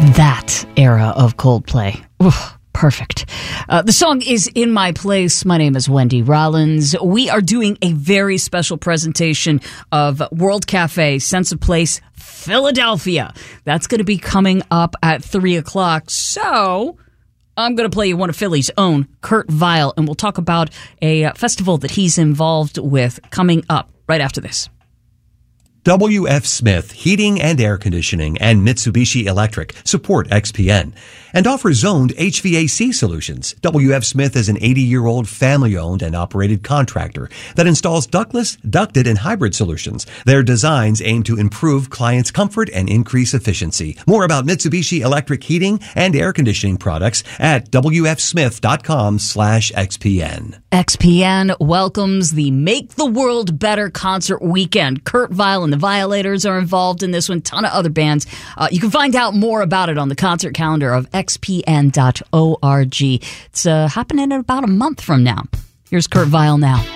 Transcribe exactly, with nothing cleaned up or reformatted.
That era of Coldplay. Ooh, perfect. Uh, the song is In My Place. My name is Wendy Rollins. We are doing a very special presentation of World Cafe, Sense of Place, Philadelphia. That's going to be coming up at three o'clock. So I'm going to play you one of Philly's own, Kurt Vile, and we'll talk about a festival that he's involved with coming up right after this. W F. Smith Heating and Air Conditioning and Mitsubishi Electric support X P N and offer zoned H V A C solutions. W F. Smith is an eighty-year-old family-owned and operated contractor that installs ductless, ducted, and hybrid solutions. Their designs aim to improve clients' comfort and increase efficiency. More about Mitsubishi Electric Heating and Air Conditioning products at W F smith dot com slash X P N. X P N welcomes the Make the World Better concert weekend. Kurt Vile and the Violators are involved in this one. Ton of other bands. Uh, you can find out more about it on the concert calendar of X P N dot org. It's uh, happening in about a month from now. Here's Kurt Vile now.